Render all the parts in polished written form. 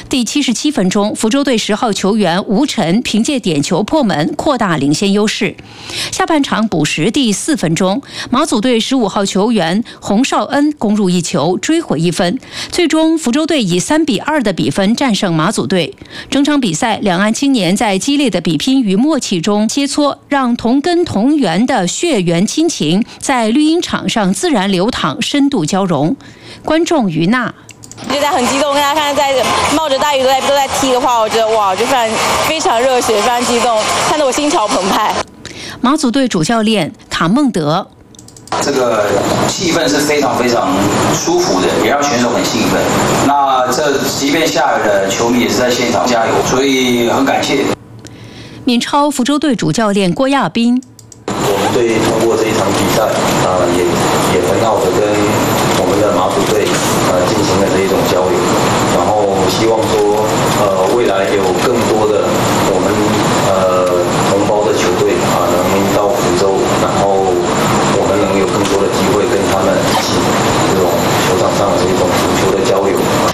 第77分钟，福州队10号球员吴晨凭借点球破门，扩大领先优势。下半场补时第4分钟，马祖队15号球员洪绍恩攻入一球，追回1分。最终，福州队以3-2的比分战胜马祖队。整场比赛，两岸青年在激烈的比拼与默契中切磋，让同根同源的血缘亲情在绿茵场上自然流淌，深度交融。观众于娜。 现在很激动，大家看在冒着大雨都在踢的话，我觉得哇，就非常热血，非常激动，看得我心潮澎湃。 马祖队主教练卡孟德， 这个气氛是非常非常舒服的，也让选手很兴奋。那这即便下雨了，球迷也是在现场加油，所以很感谢。 闽超福州队主教练郭亚斌， 我们队通过这一场比赛，也很好的跟我们的马祖队进行了这一种交流，然后希望说未来有更多的我们同胞的球队能到福州，然后我们能有更多的机会跟他们一起这种球场上的这种足球的交流。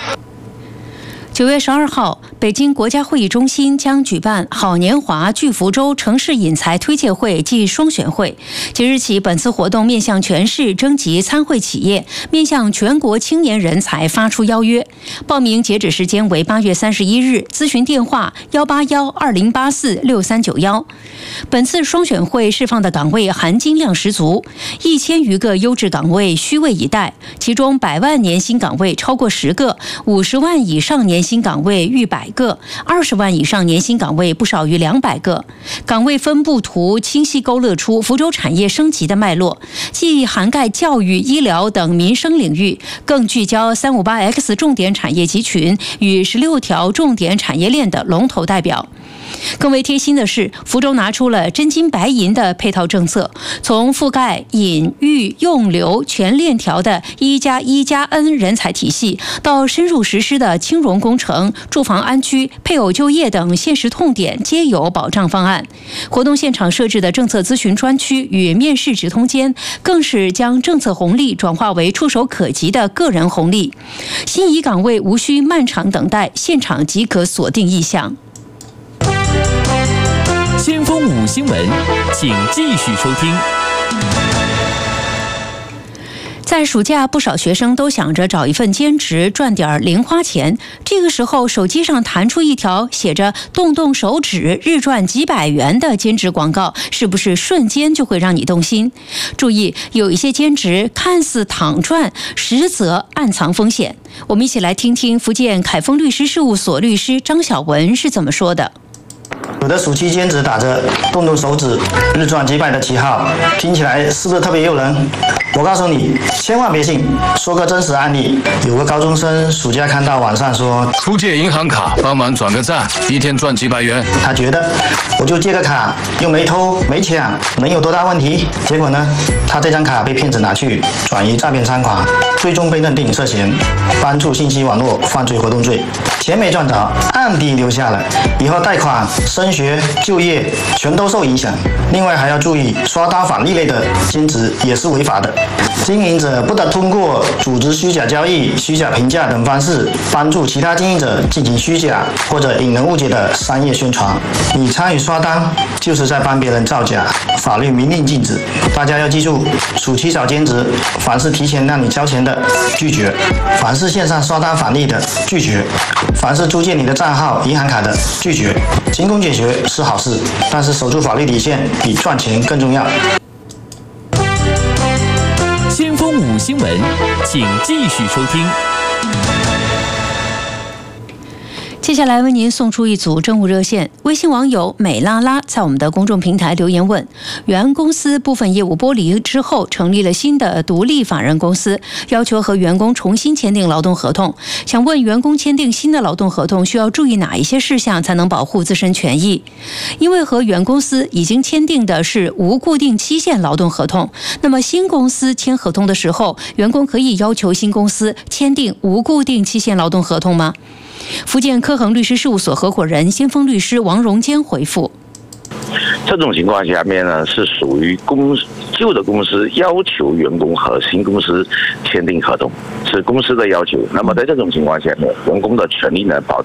9月12号，北京国家会议中心将举办好年华聚福州城市引才推介会暨双选会。即日起，本次活动面向全市征集参会企业，面向全国青年人才发出邀约。报名截止时间为8月31日，咨询电话181-2084-6391。本次双选会释放的岗位含金量十足，1000余个优质岗位虚位以待，其中100万年薪岗位超过10个，50万以上年薪岗位逾100个，20万以上年薪岗位不少于200个。岗位分布图清晰勾勒出福州产业升级的脉络，既涵盖教育、医疗等民生领域，更聚焦 358X 重点产业集群与16条重点产业链的龙头代表。更为贴心的是，福州拿出了真金白银的配套政策，从覆盖引育用留全链条的1+1+N 人才体系，到深入实施的青融工程、住房安居、配偶就业等现实痛点皆有保障方案。活动现场设置的政策咨询专区与面试直通间，更是将政策红利转化为触手可及的个人红利。心仪岗位无需漫长等待，现场即可锁定意向。 先锋5新闻，请继续收听。 在暑假，不少学生都想着找一份兼职赚点零花钱。这个时候，手机上弹出一条写着“动动手指，日赚几百元”的兼职广告，是不是瞬间就会让你动心？注意，有一些兼职看似躺赚，实则暗藏风险。我们一起来听听福建凯丰律师事务所律师张晓文是怎么说的。 有的暑期兼职打着动动手指日赚几百的旗号，听起来是不是特别诱人？我告诉你，千万别信。说个真实案例，有个高中生暑假看到网上说出借银行卡帮忙转个账，一天赚几百元。 他觉得我就借个卡，又没偷没抢，能有多大问题？结果呢，他这张卡被骗子拿去转移诈骗赃款，最终被认定涉嫌帮助信息网络犯罪活动罪，钱没赚着，案底留下了，以后贷款、升学、就业全都受影响。另外还要注意，刷单返利类的兼职也是违法的。经营者不得通过组织虚假交易、虚假评价等方式，帮助其他经营者进行虚假或者引人误解的商业宣传。你参与刷单，就是在帮别人造假，法律明令禁止。大家要记住，暑期找兼职，凡是提前让你交钱的，拒绝；凡是线上刷单返利的，拒绝；凡是租借你的账号、银行卡的，拒绝。勤工俭学是好事，但是守住法律底线比赚钱更重要。 先锋5新闻，请继续收听。 接下来为您送出一组政务热线。微信网友美拉拉在我们的公众平台留言问：原公司部分业务剥离之后，成立了新的独立法人公司，要求和员工重新签订劳动合同。想问员工签订新的劳动合同需要注意哪一些事项才能保护自身权益？因为和原公司已经签订的是无固定期限劳动合同，那么新公司签合同的时候，员工可以要求新公司签订无固定期限劳动合同吗？福建科恒律师事务所合伙人先锋律师王荣坚回复： 这种情况下面呢，是属于旧的公司要求员工和新公司签订合同，是公司的要求。那么在这种情况下呢，员工的权利呢保